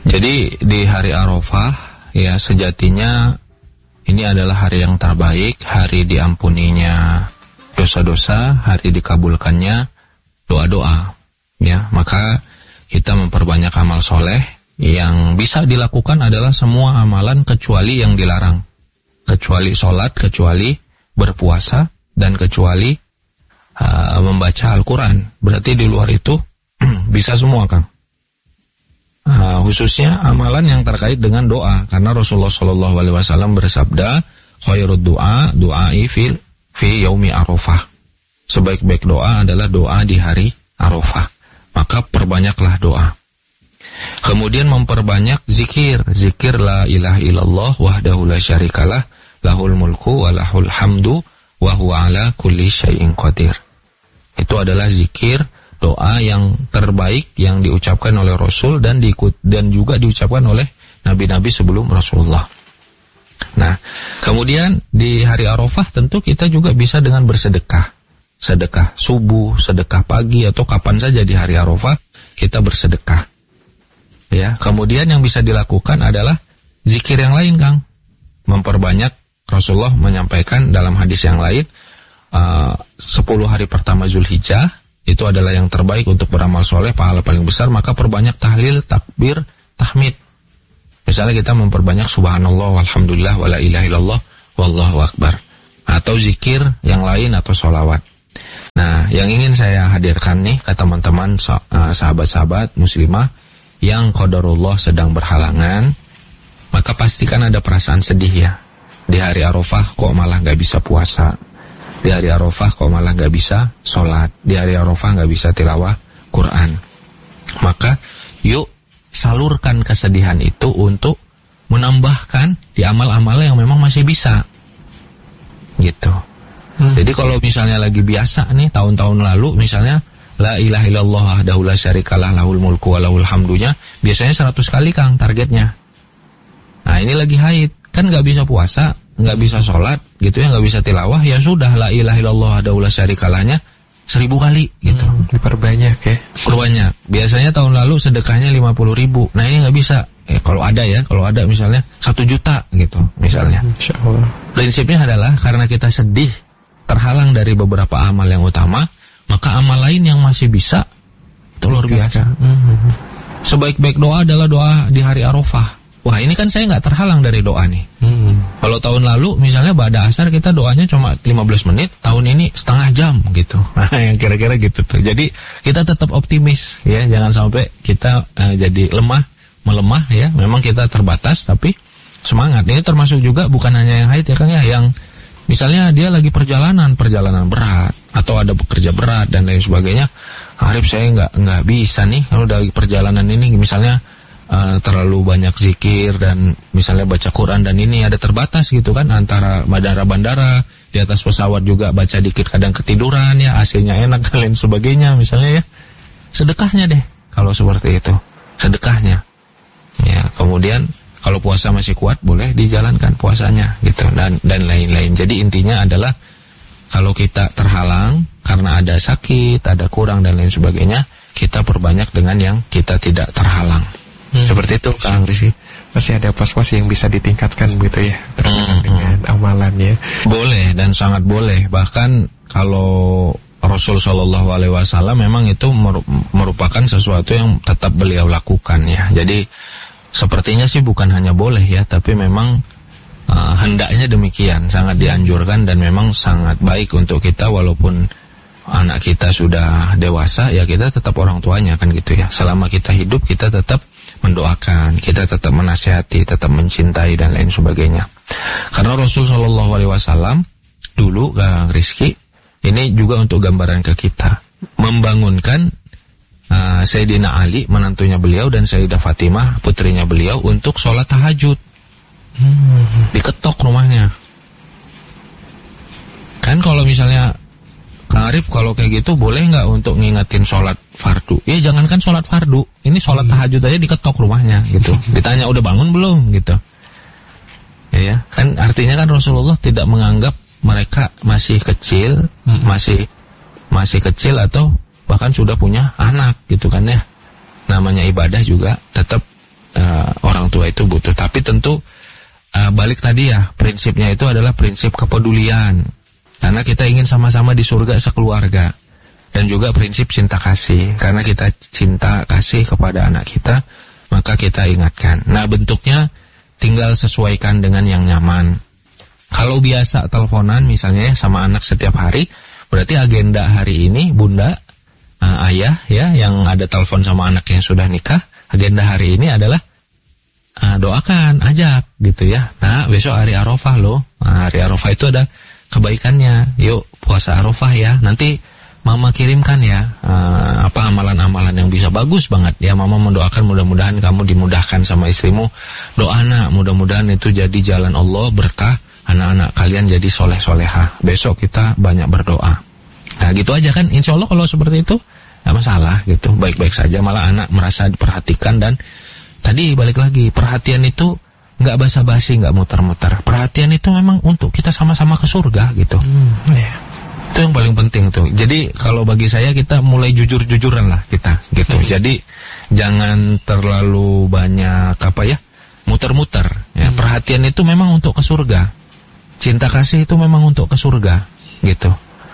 Jadi di hari Arafah ya sejatinya ini adalah hari yang terbaik, hari diampuninya dosa-dosa, hari dikabulkannya doa-doa. Ya, maka kita memperbanyak amal soleh. Yang bisa dilakukan adalah semua amalan kecuali yang dilarang. Kecuali sholat, kecuali berpuasa, dan kecuali membaca Al-Quran. Berarti di luar itu bisa semua, Kang. Khususnya amalan yang terkait dengan doa, karena Rasulullah SAW bersabda, khairud du'ai fi yaumi Arafah. Sebaik-baik doa adalah doa di hari Arafah. Maka perbanyaklah doa. Kemudian memperbanyak zikir la ilaha illallah wahdahu la syarikalah lahul mulku wa lahul hamdu wa huwa ala kulli syai'in qadir. Itu adalah zikir doa yang terbaik yang diucapkan oleh Rasul dan juga diucapkan oleh nabi-nabi sebelum Rasulullah. Nah, kemudian di hari Arafah tentu kita juga bisa dengan bersedekah. Sedekah subuh, sedekah pagi, atau kapan saja di hari Arafah kita bersedekah. Ya, kemudian yang bisa dilakukan adalah zikir yang lain, Kang. Memperbanyak, Rasulullah menyampaikan dalam hadis yang lain, 10 hari pertama Zulhijjah itu adalah yang terbaik untuk beramal soleh, pahala paling besar, maka perbanyak tahlil, takbir, tahmid. Misalnya kita memperbanyak subhanallah, walhamdulillah, wala ilaha illallah, wallahu akbar. Atau zikir yang lain atau sholawat. Nah, yang ingin saya hadirkan nih ke teman-teman sahabat-sahabat muslimah yang qadarullah sedang berhalangan, maka pastikan ada perasaan sedih ya. Di hari Arafah kok malah gak bisa puasa. Di hari Arafah kok malah gak bisa sholat. Di hari Arafah gak bisa tilawah Quran. Maka yuk salurkan kesedihan itu untuk menambahkan di amal-amal yang memang masih bisa. Gitu. Jadi kalau misalnya lagi biasa nih tahun-tahun lalu misalnya la ilaha illallah wahdahu la syarikalah lahul mulku wa lahul hamdunya biasanya 100 kali, Kang, targetnya. Nah, ini lagi haid, kan gak bisa puasa, gak bisa sholat gitu ya, gak bisa tilawah, ya sudah la ilaha illallah wahdahu la syarikalahnya 1000 kali gitu. Diperbanyak ya. Perbanyak. Biasanya tahun lalu sedekahnya 50.000. Nah, ini gak bisa. Kalau ada misalnya 1 juta gitu misalnya. Insyaallah. Prinsipnya adalah karena kita sedih terhalang dari beberapa amal yang utama, maka amal lain yang masih bisa itu luar biasa. Sebaik-baik doa adalah doa di hari Arafah. Wah, ini kan saya nggak terhalang dari doa nih. Kalau tahun lalu misalnya ba'da asar kita doanya cuma 15 menit, tahun ini setengah jam gitu. Nah, yang kira-kira gitu tuh. Jadi kita tetap optimis ya, jangan sampai kita jadi melemah ya. Memang kita terbatas tapi semangat. Ini termasuk juga bukan hanya yang haid ya, Kang ya, yang misalnya dia lagi perjalanan berat atau ada bekerja berat dan lain sebagainya. Arif, saya nggak bisa nih kalau dari perjalanan ini misalnya terlalu banyak zikir dan misalnya baca Quran dan ini ada terbatas gitu kan antara bandara di atas pesawat juga baca dikit kadang ketiduran ya, AC-nya enak dan lain sebagainya misalnya ya. Sedekahnya deh kalau seperti itu, sedekahnya. Ya, kemudian kalau puasa masih kuat boleh dijalankan puasanya gitu dan lain-lain. Jadi intinya adalah kalau kita terhalang karena ada sakit, ada kurang dan lain sebagainya, kita perbanyak dengan yang kita tidak terhalang. Seperti itu, Kang Rizky. Masih ada pos-pos yang bisa ditingkatkan begitu ya terkait dengan amalannya. Boleh dan sangat boleh. Bahkan kalau Rasul SAW memang itu merupakan sesuatu yang tetap beliau lakukan ya. Jadi sepertinya sih bukan hanya boleh ya, tapi memang hendaknya demikian, sangat dianjurkan dan memang sangat baik untuk kita walaupun anak kita sudah dewasa ya kita tetap orang tuanya kan gitu ya. Selama kita hidup kita tetap mendoakan, kita tetap menasihati, tetap mencintai dan lain sebagainya. Karena Rasul SAW dulu, Kang Rizky, ini juga untuk gambaran ke kita, membangunkan Sayyidina Ali, menantunya beliau, dan Sayyidah Fatimah, putrinya beliau, untuk sholat tahajud. Diketok rumahnya. Kan kalau misalnya Kang Arif, kalau kayak gitu boleh nggak untuk ngingetin sholat fardu? Ya jangankan sholat fardu, ini sholat tahajud aja diketok rumahnya gitu. Ditanya udah bangun belum gitu. Ya kan artinya kan Rasulullah tidak menganggap mereka masih kecil, masih kecil atau bahkan sudah punya anak gitu kan ya. Namanya ibadah juga tetap orang tua itu butuh. Tapi tentu balik tadi ya, prinsipnya itu adalah prinsip kepedulian. Karena kita ingin sama-sama di surga sekeluarga. Dan juga prinsip cinta kasih. Karena kita cinta kasih kepada anak kita, maka kita ingatkan. Nah, bentuknya tinggal sesuaikan dengan yang nyaman. Kalau biasa teleponan misalnya ya sama anak setiap hari, berarti agenda hari ini bunda, ayah ya yang ada telepon sama anak yang sudah nikah, agenda hari ini adalah doakan, ajak gitu ya. Nah, besok hari Arafah loh. Nah, hari Arafah itu ada kebaikannya. Yuk puasa Arafah ya. Nanti mama kirimkan ya amalan-amalan yang bisa bagus banget ya. Mama mendoakan mudah-mudahan kamu dimudahkan sama istrimu. Doa nak, mudah-mudahan itu jadi jalan Allah, berkah anak-anak kalian jadi soleh-solehah. Besok kita banyak berdoa. Nah gitu aja kan. Insya Allah kalau seperti itu gak masalah gitu, baik-baik saja. Malah anak merasa diperhatikan. Dan tadi balik lagi, perhatian itu gak basa-basi, gak muter-muter. Perhatian itu memang untuk kita sama-sama ke surga gitu. Itu yang paling penting tuh. Jadi kalau bagi saya kita mulai jujur-jujuran lah kita gitu. Jadi jangan terlalu banyak muter-muter ya. Perhatian itu memang untuk ke surga. Cinta kasih itu memang untuk ke surga gitu.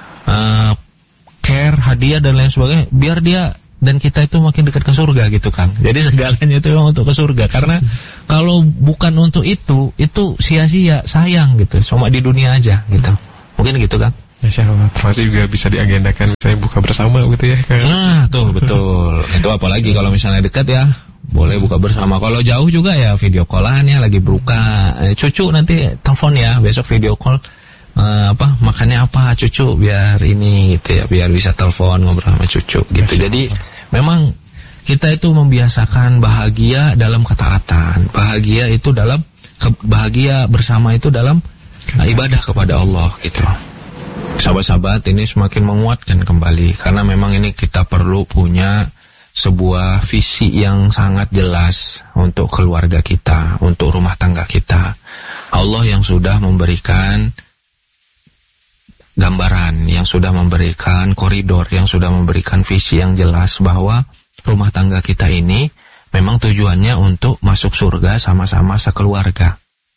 Care, hadiah dan lain sebagainya biar dia dan kita itu makin dekat ke surga gitu Kang. Jadi segalanya itu memang untuk ke surga. Karena kalau bukan untuk itu sia-sia, sayang gitu. Cuma di dunia aja gitu. Mungkin gitu Kang. Masya Allah, termasuk juga bisa diagendakan saya buka bersama gitu ya Kang. Nah tuh betul. Itu apalagi kalau misalnya dekat ya, boleh buka bersama. Kalau jauh juga ya video callan ya, lagi buka. Cucu nanti telepon ya, besok video call. Makannya apa cucu, biar ini gitu ya, biar bisa telepon ngobrol sama cucu gitu. Jadi memang kita itu membiasakan bahagia dalam ketaatan. Bahagia itu dalam bahagia bersama itu dalam ibadah kepada Allah gitu. Sahabat-sahabat, ini semakin menguatkan kembali karena memang ini kita perlu punya sebuah visi yang sangat jelas untuk keluarga kita, untuk rumah tangga kita. Allah yang sudah memberikan gambaran, yang sudah memberikan koridor, yang sudah memberikan visi yang jelas bahwa rumah tangga kita ini memang tujuannya untuk masuk surga sama-sama sekeluarga.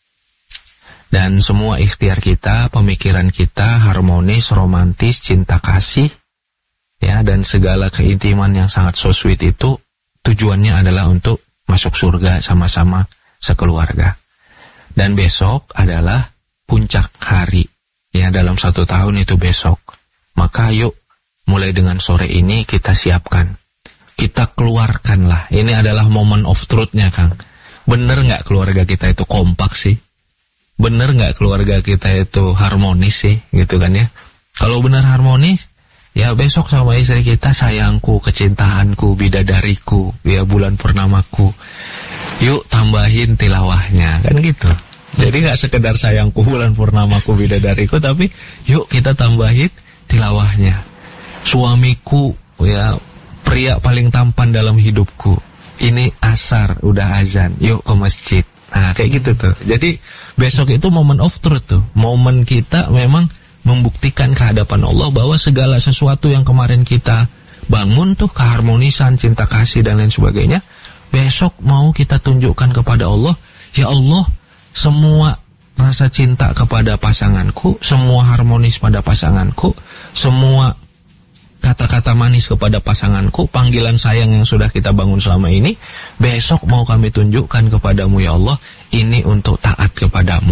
Dan semua ikhtiar kita, pemikiran kita harmonis, romantis, cinta kasih ya, dan segala keintiman yang sangat so sweet itu tujuannya adalah untuk masuk surga sama-sama sekeluarga. Dan besok adalah puncak hari ya, dalam 1 tahun itu besok. Maka yuk mulai dengan sore ini kita siapkan, kita keluarkanlah. Ini adalah moment of truth-nya Kang. Bener gak keluarga kita itu kompak sih? Bener gak keluarga kita itu harmonis sih gitu kan ya? Kalau benar harmonis ya besok sama istri kita, sayangku, kecintaanku, bidadariku ya, bulan purnamaku, yuk tambahin tilawahnya kan gitu. Jadi gak sekedar sayangku, bulan purnamaku, bidadariku, tapi yuk kita tambahin tilawahnya. Suamiku ya, pria paling tampan dalam hidupku, ini asar udah azan, yuk ke masjid. Nah kayak gitu tuh. Jadi besok itu moment of truth tuh. Momen kita memang membuktikan kehadapan Allah bahwa segala sesuatu yang kemarin kita bangun tuh, keharmonisan, cinta kasih dan lain sebagainya, besok mau kita tunjukkan kepada Allah. Ya Allah, semua rasa cinta kepada pasanganku, semua harmonis pada pasanganku, semua kata-kata manis kepada pasanganku, panggilan sayang yang sudah kita bangun selama ini, besok mau kami tunjukkan kepadamu ya Allah, ini untuk taat kepadamu.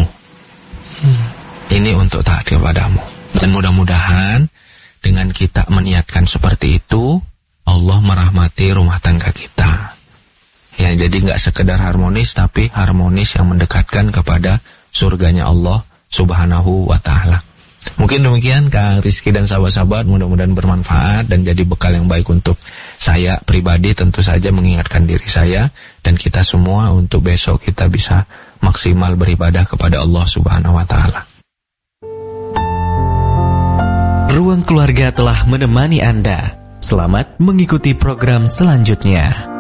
Ini untuk taat kepadamu. Dan mudah-mudahan dengan kita meniatkan seperti itu, Allah merahmati rumah tangga kita. Ya, jadi gak sekedar harmonis, tapi harmonis yang mendekatkan kepada surganya Allah Subhanahu wa ta'ala. Mungkin demikian Kang Rizky dan sahabat-sahabat, mudah-mudahan bermanfaat dan jadi bekal yang baik untuk saya pribadi, tentu saja mengingatkan diri saya dan kita semua untuk besok kita bisa maksimal beribadah kepada Allah Subhanahu wa ta'ala. Ruang Keluarga telah menemani Anda. Selamat mengikuti program selanjutnya.